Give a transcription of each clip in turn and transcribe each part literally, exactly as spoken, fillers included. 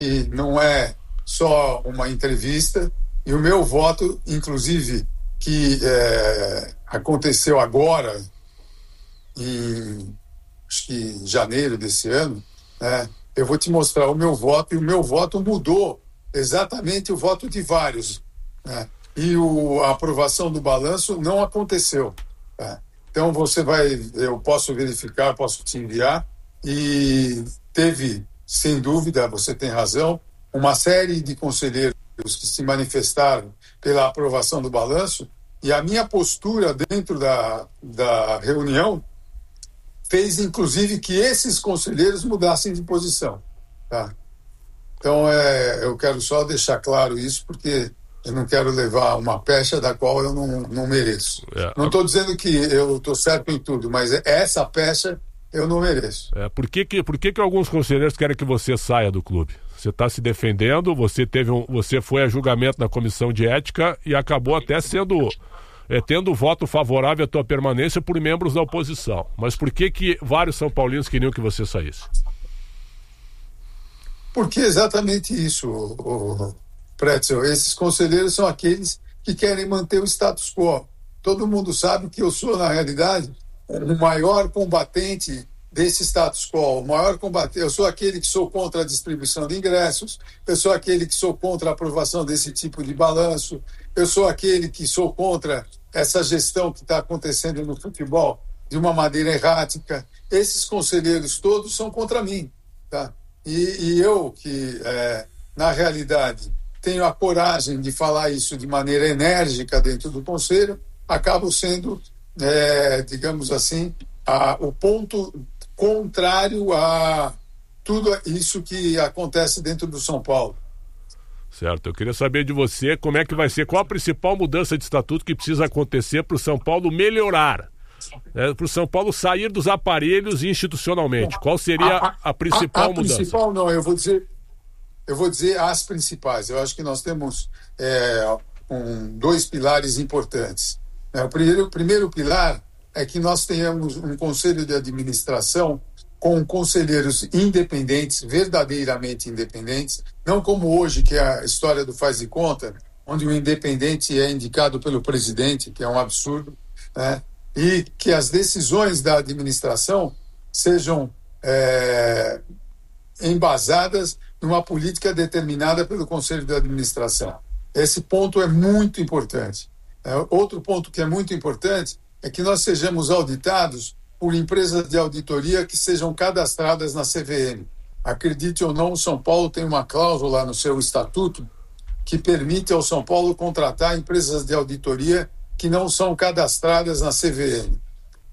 e não é só uma entrevista, e o meu voto, inclusive, que é, aconteceu agora, em acho que janeiro desse ano, né, eu vou te mostrar o meu voto, e o meu voto mudou exatamente o voto de vários, né, e o, a aprovação do balanço não aconteceu. Tá? Então você vai, eu posso verificar, posso te enviar, e teve, sem dúvida, você tem razão, uma série de conselheiros que se manifestaram pela aprovação do balanço, e a minha postura dentro da, da reunião fez, inclusive, que esses conselheiros mudassem de posição. Tá? Então, é, eu quero só deixar claro isso, porque eu não quero levar uma pecha da qual eu não, não mereço. É. Não estou dizendo que eu estou certo em tudo, mas essa pecha eu não mereço. É, por que que, por que que alguns conselheiros querem que você saia do clube? Você está se defendendo, você, teve um, você foi a julgamento na comissão de ética e acabou até sendo... É, tendo voto favorável à tua permanência por membros da oposição. Mas por que que vários São Paulinos queriam que você saísse? Porque exatamente isso, o, o Pretzel. Esses conselheiros são aqueles que querem manter o status quo. Todo mundo sabe que eu sou, na realidade, o maior combatente desse status quo. O maior combatente. Eu sou aquele que sou contra a distribuição de ingressos, eu sou aquele que sou contra a aprovação desse tipo de balanço, eu sou aquele que sou contra essa gestão que está acontecendo no futebol de uma maneira errática. Esses conselheiros todos são contra mim. Tá? E, e eu, que, é, na realidade, tenho a coragem de falar isso de maneira enérgica dentro do conselho, acabo sendo, é, digamos assim, a, o ponto contrário a tudo isso que acontece dentro do São Paulo. Certo, eu queria saber de você como é que vai ser, qual a principal mudança de estatuto que precisa acontecer para o São Paulo melhorar, né, para o São Paulo sair dos aparelhos institucionalmente. Qual seria a, a principal a, a mudança? A principal não, eu vou dizer, eu vou dizer as principais. Eu acho que nós temos é, um, dois pilares importantes. É, o, primeiro, o primeiro pilar é que nós tenhamos um conselho de administração com conselheiros independentes, verdadeiramente independentes, não como hoje, que é a história do faz de conta, onde o independente é indicado pelo presidente, que é um absurdo, né? E que as decisões da administração sejam é, embasadas numa política determinada pelo Conselho de Administração. Esse ponto é muito importante. É, outro ponto que é muito importante é que nós sejamos auditados por empresas de auditoria que sejam cadastradas na C V M. Acredite ou não, o São Paulo tem uma cláusula no seu estatuto que permite ao São Paulo contratar empresas de auditoria que não são cadastradas na C V M.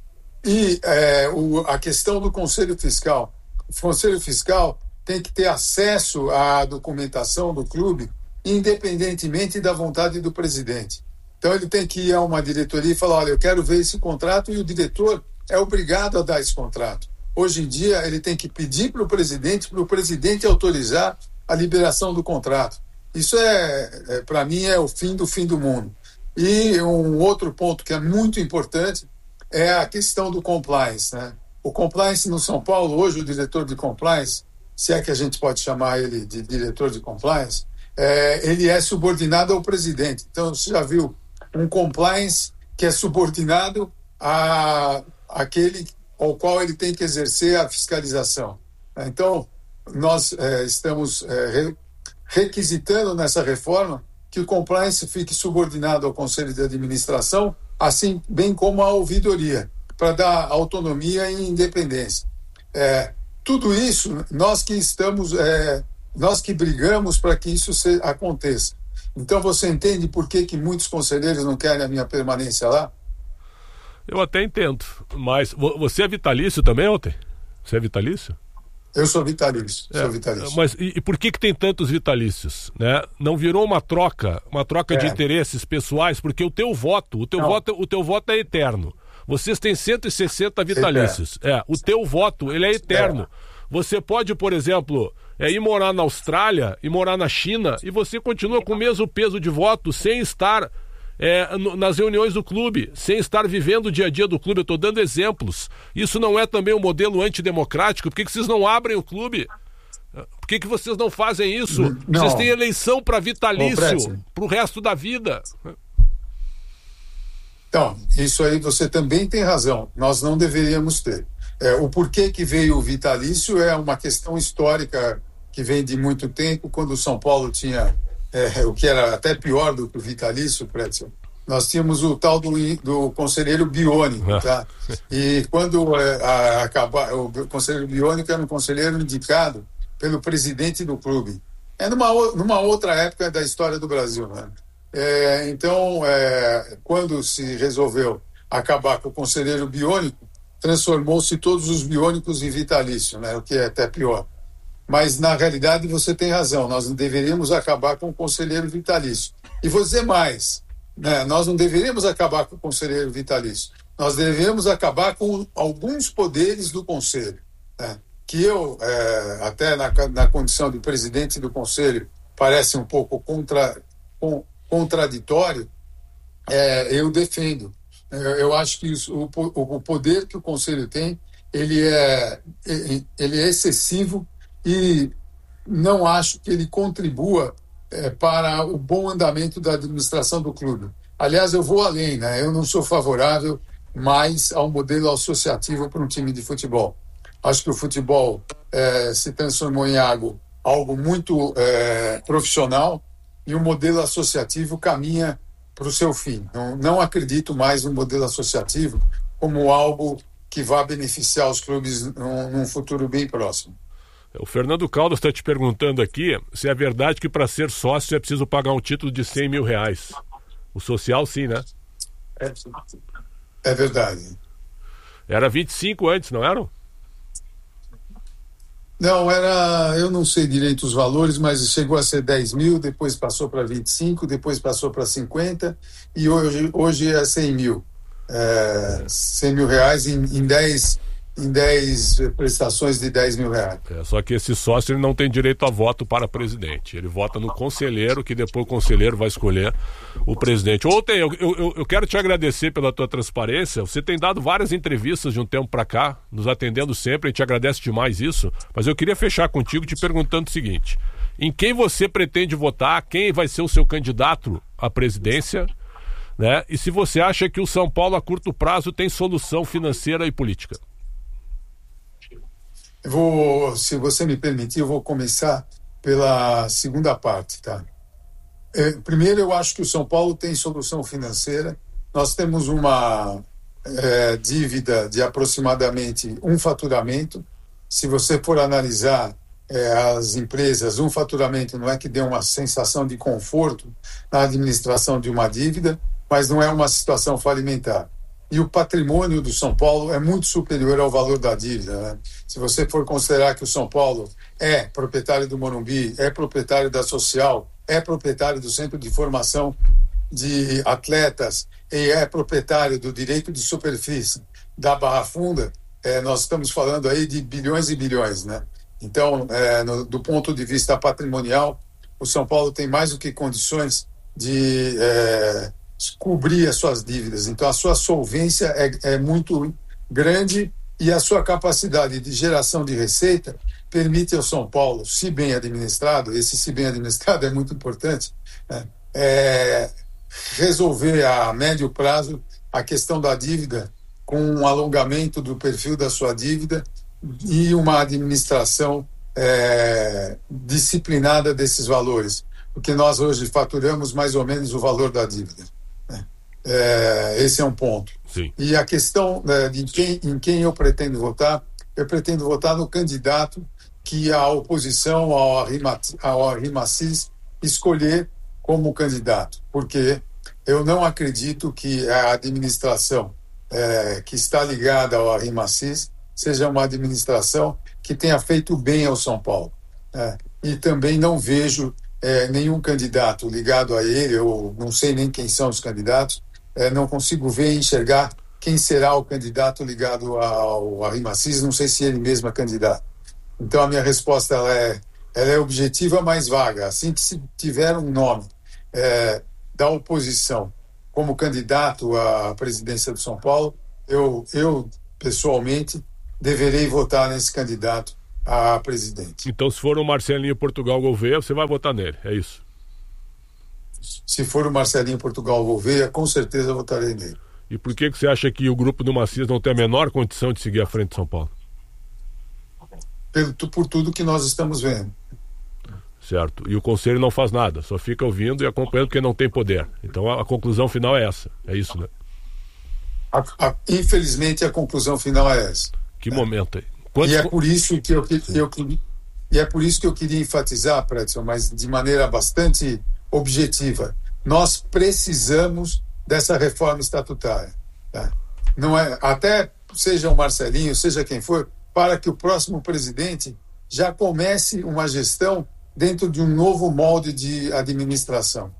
E é, o, a questão do Conselho Fiscal. O Conselho Fiscal tem que ter acesso à documentação do clube, independentemente da vontade do presidente. Então ele tem que ir a uma diretoria e falar, olha, eu quero ver esse contrato, e o diretor é obrigado a dar esse contrato. Hoje em dia, ele tem que pedir para o presidente, para o presidente autorizar a liberação do contrato. Isso, é, é para mim, é o fim do fim do mundo. E um outro ponto que é muito importante é a questão do compliance, né? O compliance no São Paulo, hoje, o diretor de compliance, se é que a gente pode chamar ele de diretor de compliance, é, ele é subordinado ao presidente. Então, você já viu um compliance que é subordinado a aquele ao qual ele tem que exercer a fiscalização. Então, nós é, estamos é, re, requisitando nessa reforma que o compliance fique subordinado ao Conselho de Administração, assim bem como à ouvidoria, para dar autonomia e independência. É, tudo isso, nós que estamos, é, nós que brigamos para que isso se, aconteça. Então, você entende por que, que muitos conselheiros não querem a minha permanência lá? Eu até entendo, mas você é vitalício também, ontem? Você é vitalício? Eu sou vitalício, é, sou vitalício. Mas e, e por que que tem tantos vitalícios, né? Não virou uma troca, uma troca é. de interesses pessoais, porque o teu voto, o teu voto, o teu voto é eterno. Vocês têm cento e sessenta vitalícios. É, o teu voto, ele é eterno. É. Você pode, por exemplo, é, ir morar na Austrália e morar na China e você continua com o mesmo peso de voto sem estar É, no, nas reuniões do clube, sem estar vivendo o dia a dia do clube. Eu estou dando exemplos. Isso não é também um modelo antidemocrático? Por que que vocês não abrem o clube? Por que, que vocês não fazem isso? Não. Vocês têm eleição para vitalício, para o resto da vida. Então, isso aí você também tem razão. Nós não deveríamos ter. É, o porquê que veio o vitalício é uma questão histórica que vem de muito tempo, quando o São Paulo tinha é, o que era até pior do que o vitalício, Pretzel. Nós tínhamos o tal do, do conselheiro biônico, tá? E quando é, a, acabar, o conselheiro biônico era um conselheiro indicado pelo presidente do clube. É numa, numa outra época da história do Brasil, né? É, então, é, quando se resolveu acabar com o conselheiro biônico, transformou-se todos os biônicos em vitalício, né? O que é até pior. Mas, na realidade, você tem razão, nós não deveríamos acabar com o conselheiro vitalício. E vou dizer mais, né? Nós não deveríamos acabar com o conselheiro vitalício, nós deveríamos acabar com alguns poderes do conselho, né? Que eu, é, até na, na condição de presidente do conselho, parece um pouco contra, com, contraditório, é, eu defendo. Eu, eu acho que isso, o, o poder que o conselho tem, ele é, ele é excessivo, e não acho que ele contribua é, para o bom andamento da administração do clube. Aliás, eu vou além, né? Eu não sou favorável mais ao modelo associativo para um time de futebol. Acho que o futebol é, se transformou em algo, algo muito é, profissional, e o modelo associativo caminha para o seu fim. Não, não acredito mais no modelo associativo como algo que vá beneficiar os clubes num, num futuro bem próximo. O Fernando Caldas está te perguntando aqui se é verdade que para ser sócio é preciso pagar um título de cem mil reais. O social, sim, né? É, é verdade. Era vinte e cinco antes, não era? Não, era... Eu não sei direito os valores, mas chegou a ser dez mil, depois passou para vinte e cinco, depois passou para cinquenta, e hoje, hoje é cem mil. É, cem mil reais em, em dez... em dez prestações de dez mil reais. É, só que esse sócio ele não tem direito a voto para presidente. Ele vota no conselheiro, que depois o conselheiro vai escolher o presidente. Ontem, eu, eu, eu quero te agradecer pela tua transparência. Você tem dado várias entrevistas de um tempo para cá, nos atendendo sempre, a gente agradece demais isso. Mas eu queria fechar contigo te perguntando o seguinte: em quem você pretende votar? Quem vai ser o seu candidato à presidência? Né? E se você acha que o São Paulo, a curto prazo, tem solução financeira e política? Eu vou, se você me permitir, eu vou começar pela segunda parte, tá? É, primeiro, eu acho que o São Paulo tem solução financeira. Nós temos uma é, dívida de aproximadamente um faturamento. Se você for analisar é, as empresas, um faturamento não é que dê uma sensação de conforto na administração de uma dívida, mas não é uma situação falimentar. E o patrimônio do São Paulo é muito superior ao valor da dívida, né? Se você for considerar que o São Paulo é proprietário do Morumbi, é proprietário da Social, é proprietário do Centro de Formação de Atletas e é proprietário do direito de superfície da Barra Funda, é, nós estamos falando aí de bilhões e bilhões, né? Então, é, no, do ponto de vista patrimonial, o São Paulo tem mais do que condições de... É, cobrir as suas dívidas. Então, a sua solvência é, é muito grande, e a sua capacidade de geração de receita permite ao São Paulo, se bem administrado, esse se bem administrado é muito importante, né, é, resolver a médio prazo a questão da dívida com um alongamento do perfil da sua dívida e uma administração é, disciplinada desses valores, porque nós hoje faturamos mais ou menos o valor da dívida. É, esse é um ponto. Sim. E a questão né, de quem, em quem eu pretendo votar, eu pretendo votar no candidato que a oposição ao Arrimacis escolher como candidato, porque eu não acredito que a administração é, que está ligada ao Arrimacis seja uma administração que tenha feito bem ao São Paulo. É, e também não vejo é, nenhum candidato ligado a ele, eu não sei nem quem são os candidatos, É, não consigo ver e enxergar quem será o candidato ligado ao Arrimacis, não sei se ele mesmo é candidato. Então, a minha resposta ela é, ela é objetiva, mas vaga. Assim que se tiver um nome é, da oposição como candidato à presidência do São Paulo, eu, eu pessoalmente, deverei votar nesse candidato a presidente. Então, se for o Marcelinho Portugal Gouveia, você vai votar nele, é isso? Se for o Marcelinho Portugal Gouveia, com certeza eu votarei nele. E por que, que você acha que o grupo do Macias não tem a menor condição de seguir à frente de São Paulo? Por, por tudo que nós estamos vendo. Certo. E o Conselho não faz nada, só fica ouvindo e acompanhando porque não tem poder. Então a, a conclusão final é essa. É isso, né? A, a, infelizmente a conclusão final é essa. Que é. momento aí. Quantos... E é por isso que eu, eu, e é por isso que eu queria enfatizar, Predson, mas de maneira bastante objetiva. Nós precisamos dessa reforma estatutária. Tá? Não é, até seja o Marcelinho, seja quem for, para que o próximo presidente já comece uma gestão dentro de um novo molde de administração.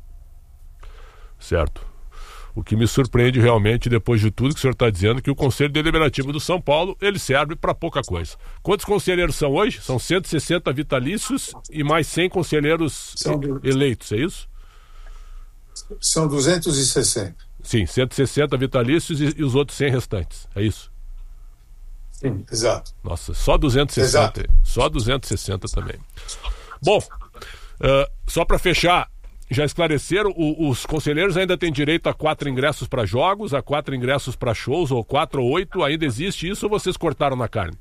Certo. O que me surpreende realmente, depois de tudo que o senhor está dizendo, que o Conselho Deliberativo do São Paulo, ele serve para pouca coisa. Quantos conselheiros são hoje? São cento e sessenta vitalícios e mais cem conselheiros são eleitos, é isso? São duzentos e sessenta. Sim, cento e sessenta vitalícios e, e os outros cem restantes, é isso? Sim, exato. Nossa, só duzentos e sessenta. Exato. Só duzentos e sessenta também. Bom, uh, só para fechar, já esclareceram, o, os conselheiros ainda têm direito a quatro ingressos para jogos, a quatro ingressos para shows, ou quatro ou oito, ainda existe isso ou vocês cortaram na carne?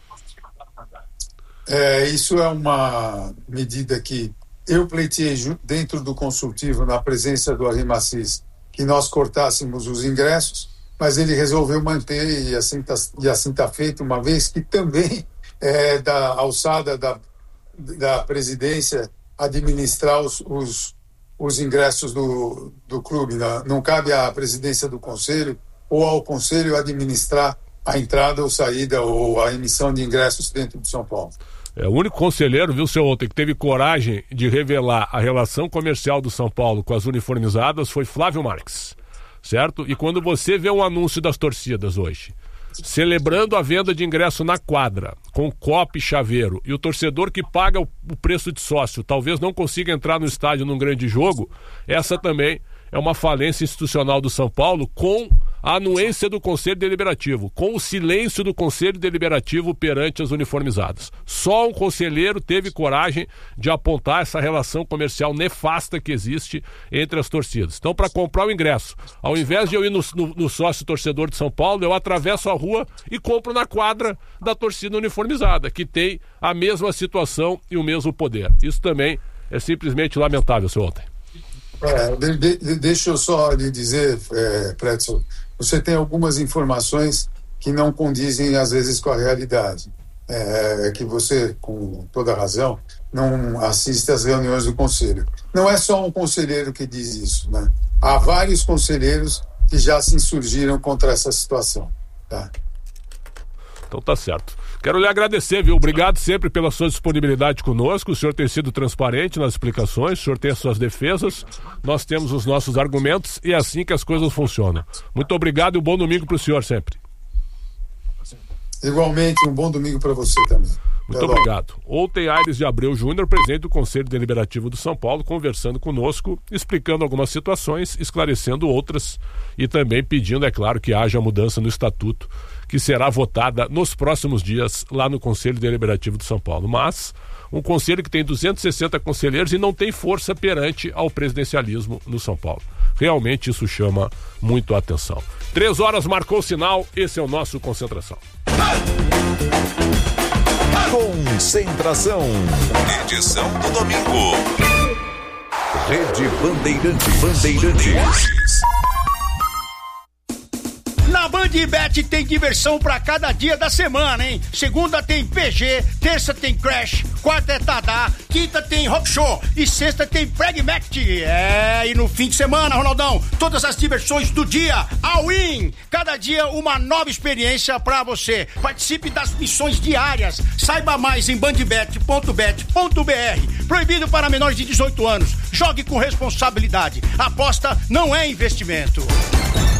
É, isso é uma medida que eu pleiteei dentro do consultivo, na presença do Arrim Macis, que nós cortássemos os ingressos, mas ele resolveu manter e assim está e assim tá feito, uma vez que também é da alçada da, da presidência administrar os, os, os ingressos do, do clube. Não, não cabe à presidência do conselho ou ao conselho administrar a entrada ou saída ou a emissão de ingressos dentro de São Paulo. É, o único conselheiro, viu, seu ontem, que teve coragem de revelar a relação comercial do São Paulo com as uniformizadas foi Flávio Marques, certo? E quando você vê um anúncio das torcidas hoje, celebrando a venda de ingresso na quadra, com copo e chaveiro, e o torcedor que paga o, o preço de sócio talvez não consiga entrar no estádio num grande jogo, essa também é uma falência institucional do São Paulo, com a anuência do Conselho Deliberativo, com o silêncio do Conselho Deliberativo perante as uniformizadas. Só um conselheiro teve coragem de apontar essa relação comercial nefasta que existe entre as torcidas. Então, para comprar o ingresso, ao invés de eu ir no, no, no sócio torcedor de São Paulo, eu atravesso a rua e compro na quadra da torcida uniformizada, que tem a mesma situação e o mesmo poder. Isso também é simplesmente lamentável, seu ontem. É, de, de, deixa eu só lhe dizer, é, Predson, você tem algumas informações que não condizem às vezes com a realidade. É, que você, com toda razão, não assiste às reuniões do conselho. Não é só um conselheiro que diz isso, né? Há vários conselheiros que já se insurgiram contra essa situação. Tá? Então tá certo. Quero lhe agradecer, viu? Obrigado sempre pela sua disponibilidade conosco. O senhor tem sido transparente nas explicações, o senhor tem as suas defesas, nós temos os nossos argumentos e é assim que as coisas funcionam. Muito obrigado e um bom domingo para o senhor sempre. Igualmente, um bom domingo para você também. Muito Até obrigado. Logo. Ontem, Aires de Abreu Júnior, presidente do Conselho Deliberativo do São Paulo, conversando conosco, explicando algumas situações, esclarecendo outras e também pedindo, é claro, que haja mudança no estatuto, que será votada nos próximos dias lá no Conselho Deliberativo de São Paulo. Mas um conselho que tem duzentos e sessenta conselheiros e não tem força perante ao presidencialismo no São Paulo. Realmente isso chama muito a atenção. Três horas marcou o sinal, esse é o nosso Concentração. Concentração. Edição do domingo. Rede Bandeirantes. Bandeirantes. Na Bandbet tem diversão pra cada dia da semana, hein? Segunda tem P G, terça tem Crash, quarta é Tadá, quinta tem Rock Show e sexta tem Pragmatic. É, e no fim de semana, Ronaldão, todas as diversões do dia, all in. Cada dia uma nova experiência pra você. Participe das missões diárias. Saiba mais em bandbet ponto bet ponto b r. Proibido para menores de dezoito anos. Jogue com responsabilidade. Aposta não é investimento.